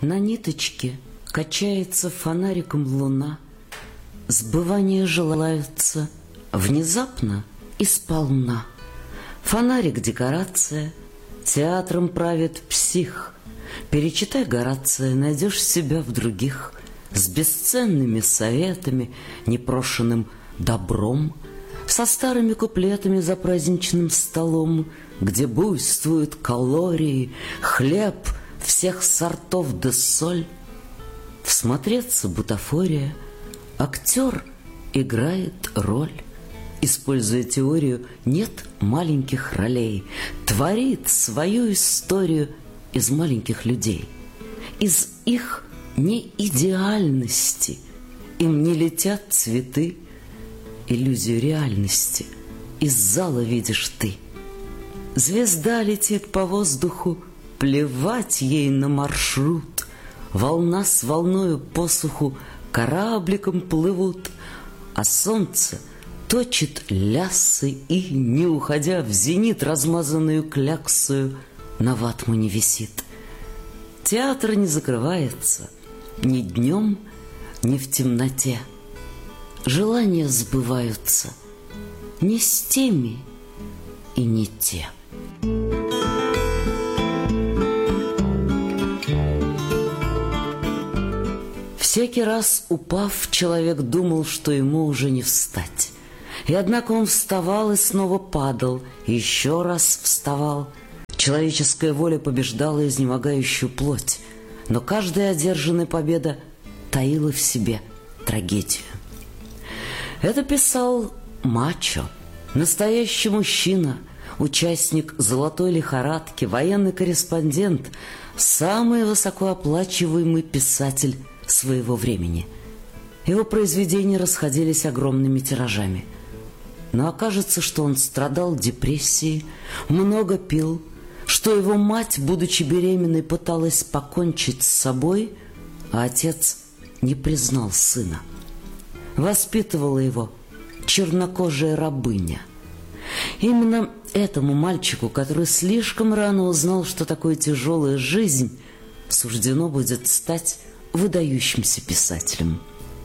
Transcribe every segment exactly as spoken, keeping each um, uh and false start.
На ниточке качается фонариком луна, сбывания желаются внезапно и сполна. Фонарик — декорация, театром правит псих. Перечитай Горация, найдешь себя в других, с бесценными советами, непрошенным добром, со старыми куплетами за праздничным столом, где буйствуют калории, хлеб всех сортов да соль. Всмотреться бутафория, актер играет роль. Используя теорию «нет маленьких ролей», творит свою историю из маленьких людей, из их неидеальности. Им не летят цветы, иллюзию реальности из зала видишь ты. Звезда летит по воздуху, плевать ей на маршрут. Волна с волною посуху корабликом плывут, а солнце точит лясы и, не уходя в зенит, размазанную кляксою на ватмане висит. Театр не закрывается ни днем, ни в темноте. Желания сбываются не с теми и не те. Всякий раз, упав, человек думал, что ему уже не встать. И однако он вставал и снова падал, и еще раз вставал. Человеческая воля побеждала изнемогающую плоть, но каждая одержанная победа таила в себе трагедию. Это писал мачо, настоящий мужчина, участник золотой лихорадки, военный корреспондент, самый высокооплачиваемый писатель своего времени. Его произведения расходились огромными тиражами. Но окажется, что он страдал депрессией, много пил, что его мать, будучи беременной, пыталась покончить с собой, а отец не признал сына. Воспитывала его чернокожая рабыня. Именно этому мальчику, который слишком рано узнал, что такое тяжелая жизнь, суждено будет стать выдающимся писателем.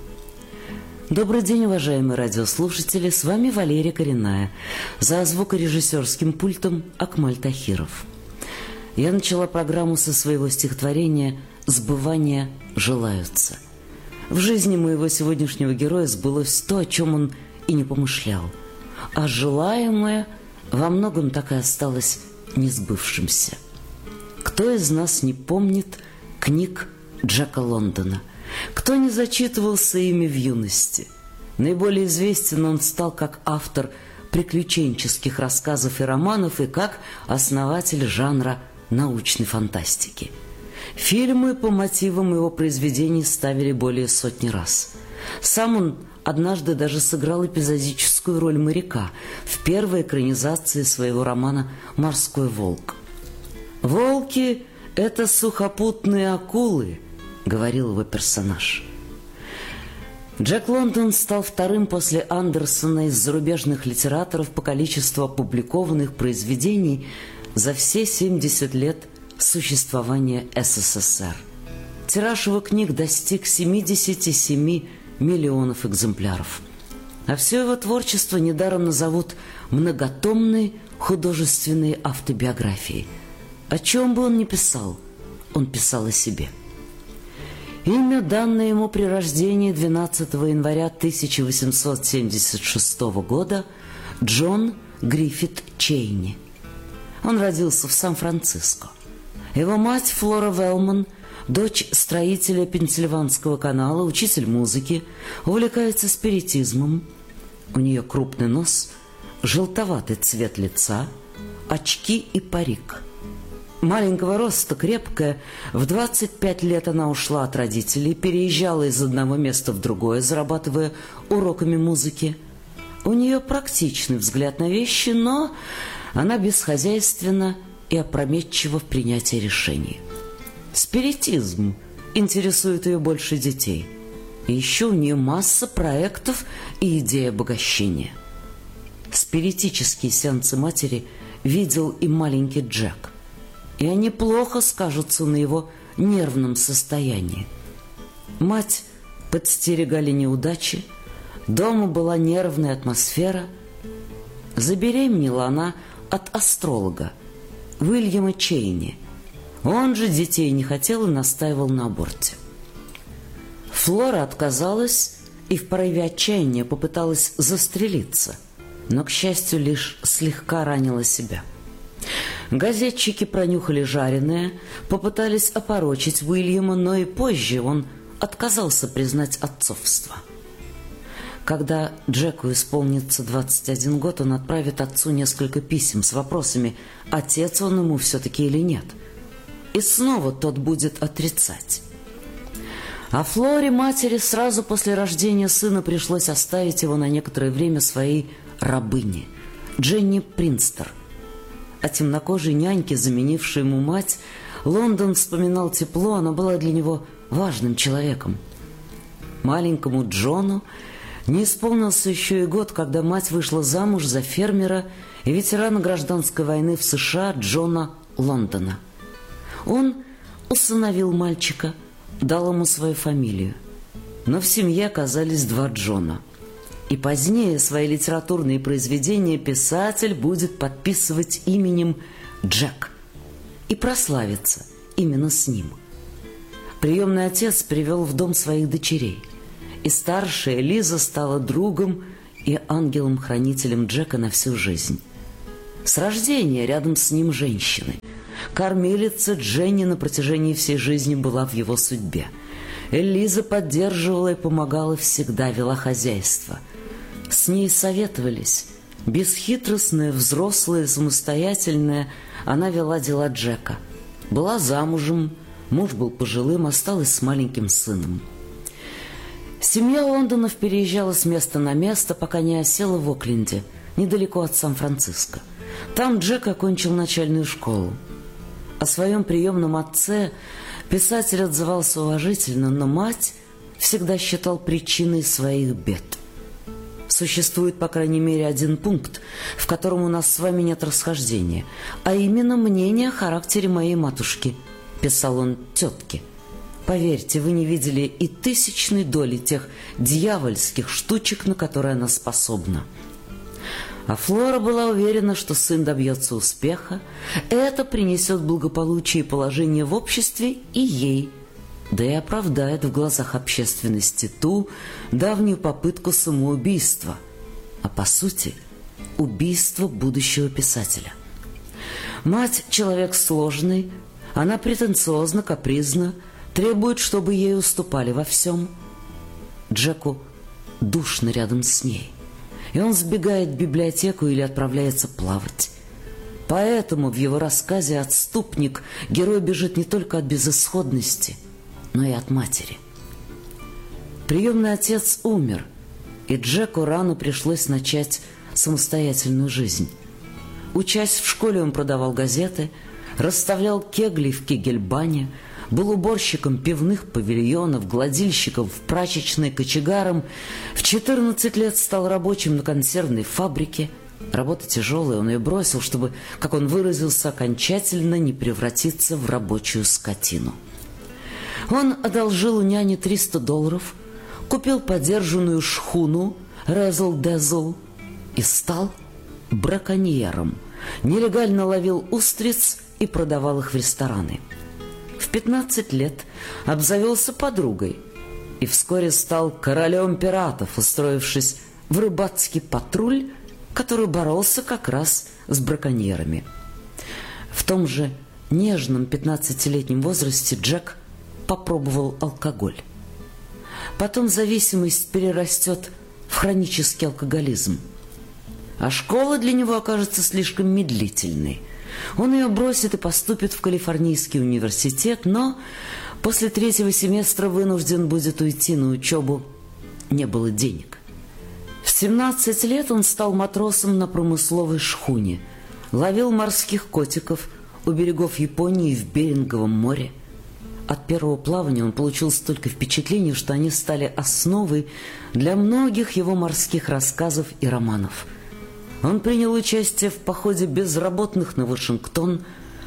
Добрый день, уважаемые радиослушатели, с вами Валерия Коренная, за звукорежиссерским пультом Акмаль Тахиров. Я начала программу со своего стихотворения «Сбывания желаются». В жизни моего сегодняшнего героя сбылось то, о чем он и не помышлял, а желаемое во многом так и осталось несбывшимся. Кто из нас не помнит книг Джека Лондона? Кто не зачитывался ими в юности? Наиболее известен он стал как автор приключенческих рассказов и романов и как основатель жанра научной фантастики. Фильмы по мотивам его произведений ставили более сотни раз. Сам он однажды даже сыграл эпизодическую роль моряка в первой экранизации своего романа «Морской волк». «Волки — это сухопутные акулы», — говорил его персонаж. Джек Лондон стал вторым после Андерсона из зарубежных литераторов по количеству опубликованных произведений за все семьдесят лет существования СССР. Тираж его книг достиг семидесяти семи миллионов экземпляров. А все его творчество недаром назовут многотомной художественной автобиографией. О чем бы он ни писал, он писал о себе. Имя, данное ему при рождении двенадцатого января тысяча восемьсот семьдесят шестого года, Джон Гриффит Чейни. Он родился в Сан-Франциско. Его мать Флора Велман, дочь строителя Пенсильванского канала, учитель музыки, увлекается спиритизмом. У нее крупный нос, желтоватый цвет лица, очки и парик. Маленького роста, крепкая, в двадцать пять лет она ушла от родителей, переезжала из одного места в другое, зарабатывая уроками музыки. У нее практичный взгляд на вещи, но она бесхозяйственна и опрометчива в принятии решений. Спиритизм интересует ее больше детей. И еще у нее масса проектов и идей обогащения. Спиритические сеансы матери видел и маленький Джек. и они плохо скажутся на его нервном состоянии. Мать подстерегали неудачи, дома была нервная атмосфера. Забеременела она от астролога Уильяма Чейни. Он же детей не хотел и настаивал на аборте. Флора отказалась и в порыве отчаяния попыталась застрелиться, но, к счастью, лишь слегка ранила себя. Газетчики пронюхали жареное, попытались опорочить Уильяма, но и позже он отказался признать отцовство. Когда Джеку исполнится двадцать один год, он отправит отцу несколько писем с вопросами, отец он ему все-таки или нет. И снова тот будет отрицать. А Флоре, матери, сразу после рождения сына пришлось оставить его на некоторое время своей рабыне, Дженни Принстер. О темнокожей няньке, заменившей ему мать, Лондон вспоминал тепло, она была для него важным человеком. Маленькому Джону не исполнился еще и год, когда мать вышла замуж за фермера и ветерана гражданской войны в США Джона Лондона. Он усыновил мальчика, дал ему свою фамилию. Но в семье оказались два Джона. И позднее свои литературные произведения писатель будет подписывать именем Джек и прославиться именно с ним. Приемный отец привел в дом своих дочерей, и старшая Лиза стала другом и ангелом-хранителем Джека на всю жизнь. С рождения рядом с ним женщины. Кормилица Дженни на протяжении всей жизни была в его судьбе. Элиза поддерживала и помогала всегда, вела хозяйство. С ней советовались. Бесхитростная, взрослая, самостоятельная, она вела дела Джека. Была замужем, муж был пожилым, осталась с маленьким сыном. Семья Лондонов переезжала с места на место, пока не осела в Окленде, недалеко от Сан-Франциско. Там Джек окончил начальную школу. О своем приемном отце писатель отзывался уважительно, но мать всегда считал причиной своих бед. Существует, по крайней мере, один пункт, в котором у нас с вами нет расхождения, а именно мнение о характере моей матушки, писал он тетке. Поверьте, вы не видели и тысячной доли тех дьявольских штучек, на которые она способна. А Флора была уверена, что сын добьется успеха, это принесет благополучие и положение в обществе и ей, да и оправдает в глазах общественности ту давнюю попытку самоубийства, а по сути убийство будущего писателя. Мать – человек сложный, она претенциозна, капризна, требует, чтобы ей уступали во всем. Джеку душно рядом с ней, и он сбегает в библиотеку или отправляется плавать. Поэтому в его рассказе «Отступник» герой бежит не только от безысходности, но и от матери. Приемный отец умер, и Джеку рано пришлось начать самостоятельную жизнь. Учась в школе, он продавал газеты, расставлял кегли в кегельбане, был уборщиком пивных павильонов, гладильщиком в прачечной, кочегаром. В четырнадцать лет стал рабочим на консервной фабрике. Работа тяжелая, он ее бросил, чтобы, как он выразился, окончательно не превратиться в рабочую скотину. Он одолжил у няни триста долларов, купил подержанную шхуну «Резл-дезл» и стал браконьером. Нелегально ловил устриц и продавал их в рестораны. В пятнадцать лет обзавелся подругой и вскоре стал королем пиратов, устроившись в рыбацкий патруль, который боролся как раз с браконьерами. В том же нежном пятнадцатилетнем возрасте Джек попробовал алкоголь. Потом зависимость перерастет в хронический алкоголизм, а школа для него окажется слишком медлительной. Он ее бросит и поступит в Калифорнийский университет, но после третьего семестра вынужден будет уйти на учебу. Не было денег. В семнадцать лет он стал матросом на промысловой шхуне, ловил морских котиков у берегов Японии в Беринговом море. От первого плавания он получил столько впечатлений, что они стали основой для многих его морских рассказов и романов. Он принял участие в походе безработных на Вашингтон,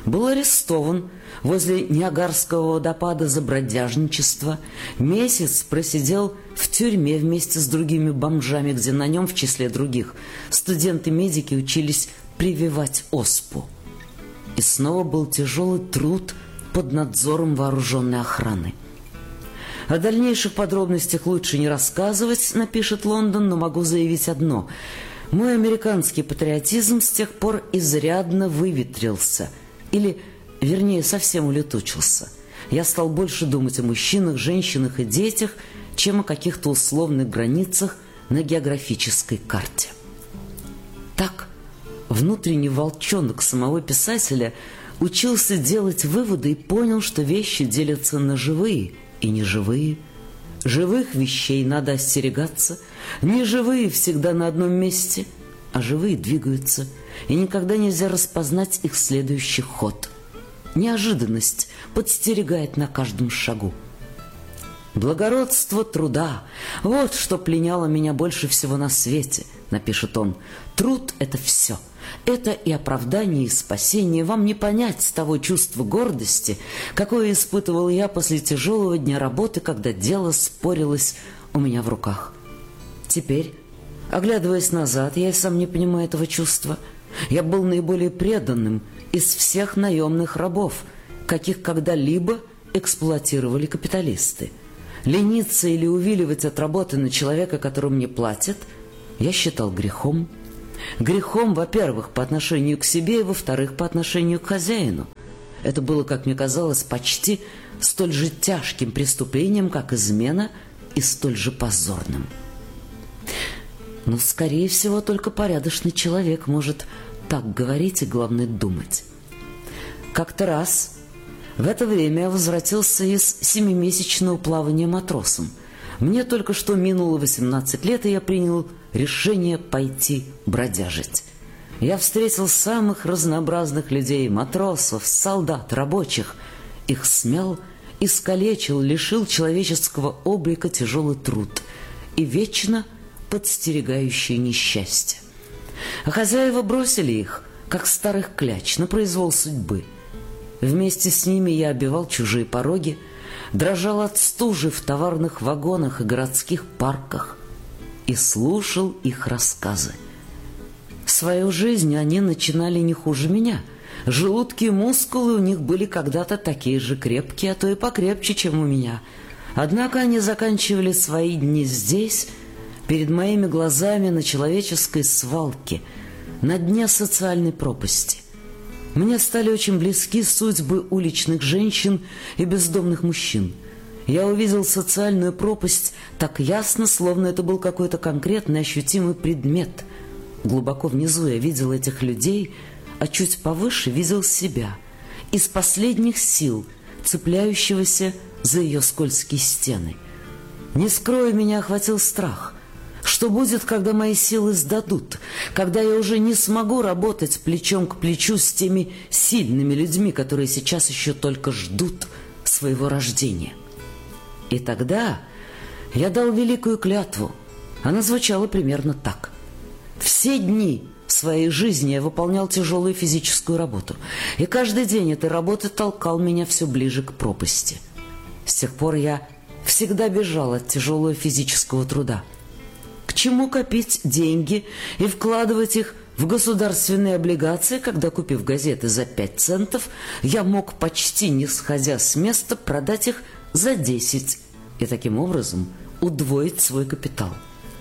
был арестован возле Ниагарского водопада за бродяжничество, месяц просидел в тюрьме вместе с другими бомжами, где на нем, в числе других, студенты-медики учились прививать оспу. И снова был тяжелый труд под надзором вооруженной охраны. О дальнейших подробностях лучше не рассказывать, напишет Лондон, но могу заявить одно. Мой американский патриотизм с тех пор изрядно выветрился, или, вернее, совсем улетучился. Я стал больше думать о мужчинах, женщинах и детях, чем о каких-то условных границах на географической карте. Так, внутренний волчонок самого писателя учился делать выводы и понял, что вещи делятся на живые и неживые. Живых вещей надо остерегаться, неживые всегда на одном месте, а живые двигаются, и никогда нельзя распознать их следующий ход. Неожиданность подстерегает на каждом шагу. «Благородство труда — вот что пленяло меня больше всего на свете», — напишет он. «Труд — это все. Это и оправдание, и спасение. Вам не понять того чувства гордости, какое испытывал я после тяжелого дня работы, когда дело спорилось у меня в руках. Теперь, оглядываясь назад, я и сам не понимаю этого чувства. Я был наиболее преданным из всех наемных рабов, каких когда-либо эксплуатировали капиталисты. Лениться или увиливать от работы на человека, которому мне платят, я считал грехом. Грехом, во-первых, по отношению к себе, и, во-вторых, по отношению к хозяину. Это было, как мне казалось, почти столь же тяжким преступлением, как измена, и столь же позорным. Но, скорее всего, только порядочный человек может так говорить и, главное, думать. Как-то раз в это время я возвратился из семимесячного плавания матросом. Мне только что минуло восемнадцать лет, и я принял решение пойти бродяжить. Я встретил самых разнообразных людей, матросов, солдат, рабочих. Их смял, искалечил, лишил человеческого облика тяжелый труд и вечно подстерегающее несчастье. А хозяева бросили их, как старых кляч, на произвол судьбы. Вместе с ними я обивал чужие пороги, дрожал от стужи в товарных вагонах и городских парках и слушал их рассказы. Свою жизнь они начинали не хуже меня. Желудки и мускулы у них были когда-то такие же крепкие, а то и покрепче, чем у меня. Однако они заканчивали свои дни здесь, перед моими глазами, на человеческой свалке, на дне социальной пропасти. Мне стали очень близки судьбы уличных женщин и бездомных мужчин. Я увидел социальную пропасть так ясно, словно это был какой-то конкретный ощутимый предмет. Глубоко внизу я видел этих людей, а чуть повыше видел себя, из последних сил, цепляющегося за ее скользкие стены. Не скрою, меня охватил страх. Что будет, когда мои силы сдадут, когда я уже не смогу работать плечом к плечу с теми сильными людьми, которые сейчас еще только ждут своего рождения? И тогда я дал великую клятву. Она звучала примерно так. Все дни своей жизни я выполнял тяжелую физическую работу, и каждый день этой работы толкал меня все ближе к пропасти. С тех пор я всегда бежал от тяжелого физического труда. К чему копить деньги и вкладывать их в государственные облигации, когда, купив газеты за пять центов, я мог, почти не сходя с места, продать их за десять и таким образом удвоить свой капитал?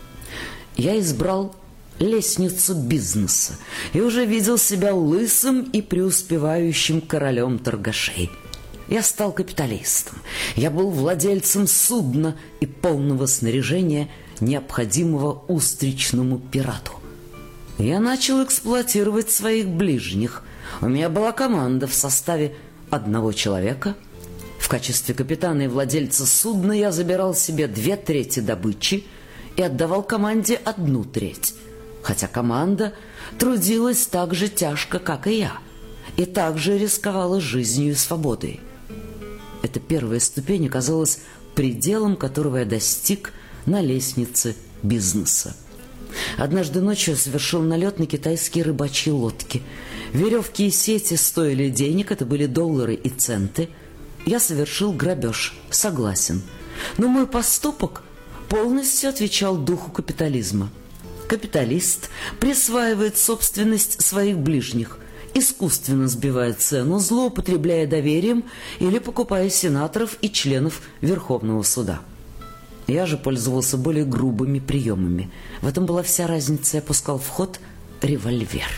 Я избрал лестницу бизнеса и уже видел себя лысым и преуспевающим королем торгашей. Я стал капиталистом. Я был владельцем судна и полного снаряжения, необходимого устричному пирату. Я начал эксплуатировать своих ближних. У меня была команда в составе одного человека. В качестве капитана и владельца судна я забирал себе две трети добычи и отдавал команде одну треть. Хотя команда трудилась так же тяжко, как и я, и также рисковала жизнью и свободой. Эта первая ступень оказалась пределом, которого я достиг на лестнице бизнеса. Однажды ночью я совершил налет на китайские рыбачьи лодки. Веревки и сети стоили денег, это были доллары и центы. Я совершил грабеж, согласен. Но мой поступок полностью отвечал духу капитализма. Капиталист присваивает собственность своих ближних, искусственно сбивая цену, злоупотребляя доверием или покупая сенаторов и членов Верховного суда. Я же пользовался более грубыми приемами. В этом была вся разница. Я пускал в ход револьвер.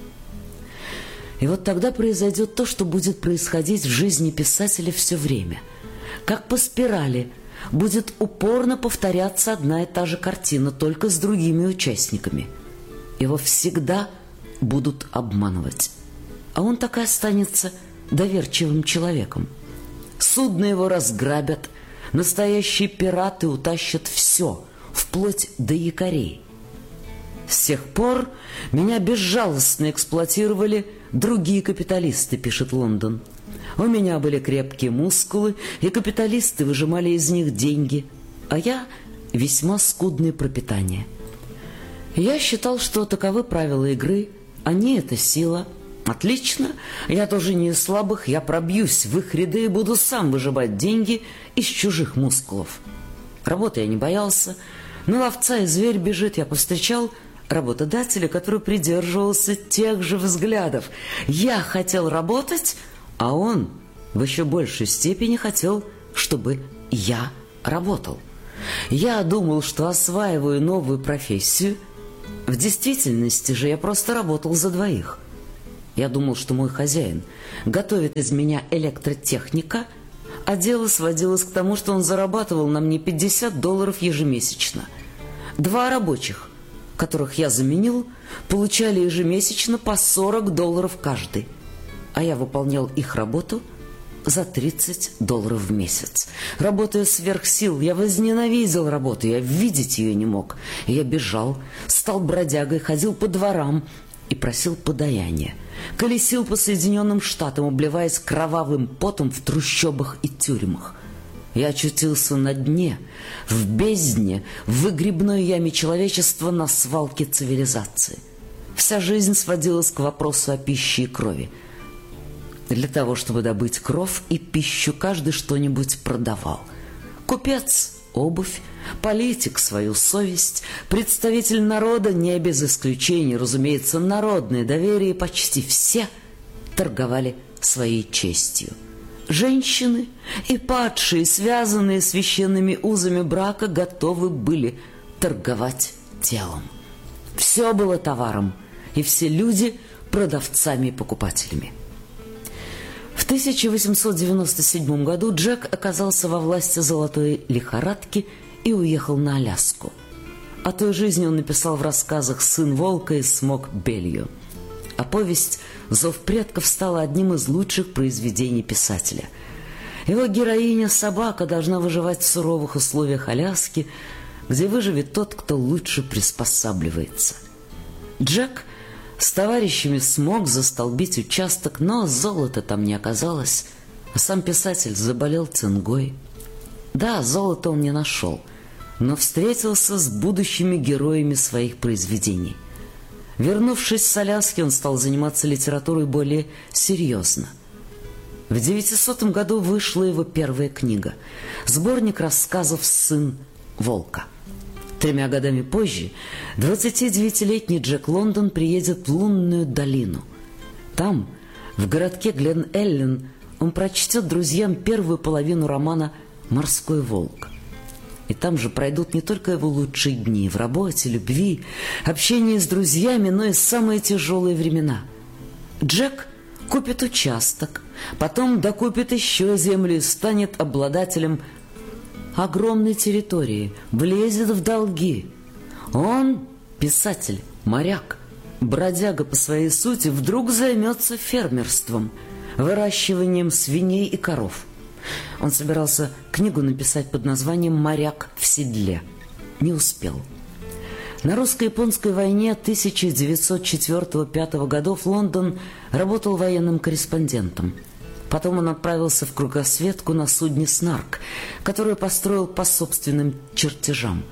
И вот тогда произойдет то, что будет происходить в жизни писателя все время. Как по спирали будет упорно повторяться одна и та же картина, только с другими участниками. Его всегда будут обманывать. А он так и останется доверчивым человеком. Судно его разграбят, настоящие пираты утащат все, вплоть до якорей. С тех пор меня безжалостно эксплуатировали другие капиталисты, пишет Лондон. У меня были крепкие мускулы, и капиталисты выжимали из них деньги, а я весьма скудное пропитание. Я считал, что таковы правила игры, они — это сила. Отлично, я тоже не из слабых, я пробьюсь в их ряды и буду сам выжимать деньги из чужих мускулов. Работы я не боялся, на ловца и зверь бежит. Я повстречал работодателя, который придерживался тех же взглядов. Я хотел работать, а он в еще большей степени хотел, чтобы я работал. Я думал, что осваиваю новую профессию. В действительности же я просто работал за двоих. Я думал, что мой хозяин готовит из меня электротехника, а дело сводилось к тому, что он зарабатывал на мне пятьдесят долларов ежемесячно. Два рабочих, которых я заменил, получали ежемесячно по сорок долларов каждый, а я выполнял их работу за тридцать долларов в месяц. Работая сверх сил, я возненавидел работу, я видеть ее не мог. Я бежал, стал бродягой, ходил по дворам и просил подаяния. Колесил по Соединенным Штатам, обливаясь кровавым потом в трущобах и тюрьмах. Я очутился на дне, в бездне, в выгребной яме человечества на свалке цивилизации. Вся жизнь сводилась к вопросу о пище и крови. Для того, чтобы добыть кровь и пищу, каждый что-нибудь продавал. Купец – обувь, политик – свою совесть, представитель народа, не без исключения, разумеется, народное доверие, почти все торговали своей честью. Женщины и падшие, связанные священными узами брака, готовы были торговать телом. Все было товаром, и все люди – продавцами и покупателями. В тысяча восемьсот девяносто седьмом году Джек оказался во власти золотой лихорадки и уехал на Аляску. О той жизни он написал в рассказах «Сын волка» и «Смок Белью». А повесть «Зов предков» стала одним из лучших произведений писателя. Его героиня, собака, должна выживать в суровых условиях Аляски, где выживет тот, кто лучше приспосабливается. Джек с товарищами смог застолбить участок, но золота там не оказалось, а сам писатель заболел цингой. Да, золото он не нашел, но встретился с будущими героями своих произведений. Вернувшись с Аляски, он стал заниматься литературой более серьезно. В девятисотом году вышла его первая книга – сборник рассказов «Сын волка». Тремя годами позже двадцатидевятилетний Джек Лондон приедет в Лунную долину. Там, в городке Глен-Эллен, он прочтет друзьям первую половину романа «Морской волк». И там же пройдут не только его лучшие дни в работе, любви, общении с друзьями, но и самые тяжелые времена. Джек купит участок, потом докупит еще землю и станет обладателем огромной территории, влезет в долги. Он, писатель, моряк, бродяга по своей сути, вдруг займется фермерством, выращиванием свиней и коров. Он собирался книгу написать под названием «Моряк в седле». Не успел. На русско-японской войне тысяча девятьсот четвёртого — пятого годов Лондон работал военным корреспондентом. Потом он отправился в кругосветку на судне «Снарк», которое построил по собственным чертежам.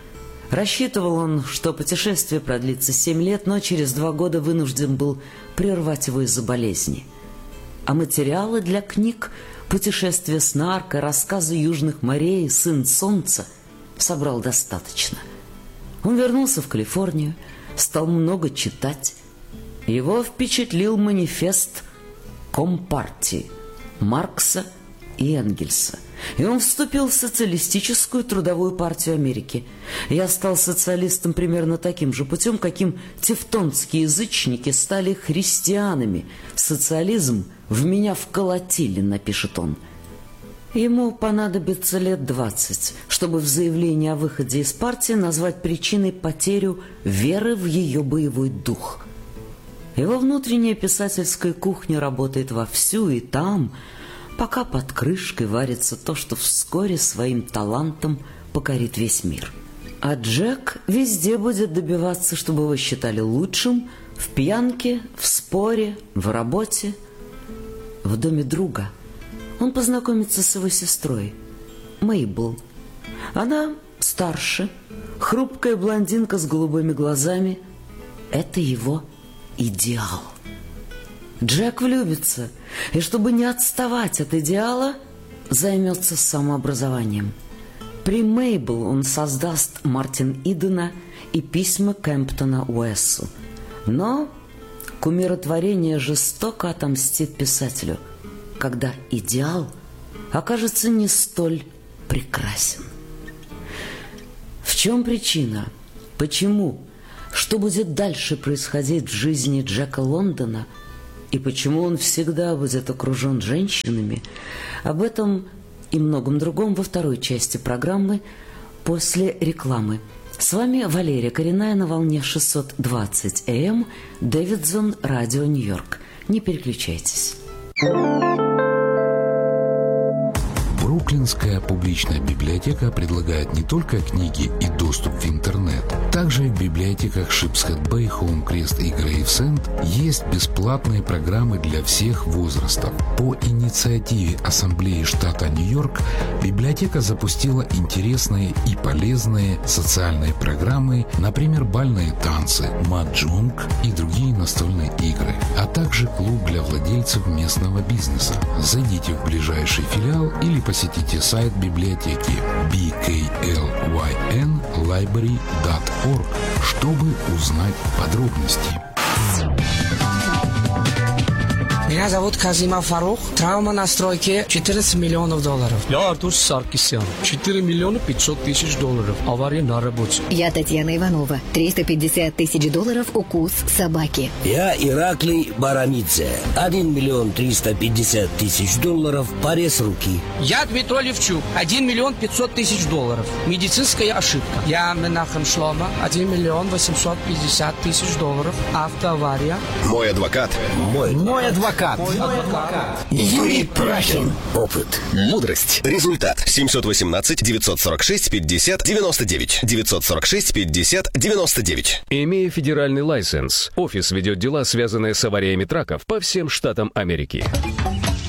Рассчитывал он, что путешествие продлится семь лет, но через два года вынужден был прервать его из-за болезни. А материалы для книг «Путешествие с наркой», «Рассказы южных морей», «Сын солнца» собрал достаточно. Он вернулся в Калифорнию, стал много читать. Его впечатлил манифест Компартии Маркса и Энгельса, и он вступил в социалистическую трудовую партию Америки. Я стал социалистом примерно таким же путем, каким тевтонские язычники стали христианами. Социализм в меня вколотили, напишет он. Ему понадобится лет двадцать, чтобы в заявлении о выходе из партии назвать причиной потерю веры в ее боевой дух. Его внутренняя писательская кухня работает вовсю, и там, пока под крышкой варится то, что вскоре своим талантом покорит весь мир. А Джек везде будет добиваться, чтобы его считали лучшим в пьянке, в споре, в работе. В доме друга он познакомится с его сестрой, Мейбл. Она старше, хрупкая блондинка с голубыми глазами. Это его идеал. Джек влюбится, и чтобы не отставать от идеала, займется самообразованием. При Мейбл он создаст Мартин Идена и письма Кэмптона Уэссу. Но кумиротворение жестоко отомстит писателю, когда идеал окажется не столь прекрасен. В чем причина? Почему? Что будет дальше происходить в жизни Джека Лондона? И почему он всегда будет окружен женщинами? Об этом и многом другом во второй части программы после рекламы. С вами Валерия Коренная на волне шестьсот двадцать эй эм, Дэвидсон, Радио Нью-Йорк. Не переключайтесь. Бруклинская публичная библиотека предлагает не только книги и доступ в интернет. Также в библиотеках Шипсхед-Бэй, Хоумкрест и Грейвсенд есть бесплатные программы для всех возрастов. По инициативе Ассамблеи штата Нью-Йорк библиотека запустила интересные и полезные социальные программы, например, бальные танцы, маджонг и другие настольные игры, а также клуб для владельцев местного бизнеса. Зайдите в ближайший филиал или посетите сайт библиотеки би кей эл уай эн лайбрери точка орг, чтобы узнать подробности. Меня зовут Казима Фарух. Травма на стройке четырнадцать миллионов долларов. Я Артур Саркисян. четыре миллиона пятьсот тысяч долларов. Авария на работе. Я Татьяна Иванова. триста пятьдесят тысяч долларов укус собаки. Я Ираклий Барамидзе. один миллион триста пятьдесят тысяч долларов. Порез руки. Я Дмитрий Левчук. один миллион пятьсот тысяч долларов. Медицинская ошибка. Я Менахем Шлома. один миллион восемьсот пятьдесят тысяч долларов. Автоавария. Мой адвокат. Мой, Мой адвокат. Юрий Прахин. Опыт. Мудрость. Результат. семьсот восемнадцать девятьсот сорок шесть пятьдесят девяносто девять. девятьсот сорок шесть пятьдесят девяносто девять. Имея федеральный лайсенс, офис ведет дела, связанные с авариями траков по всем штатам Америки.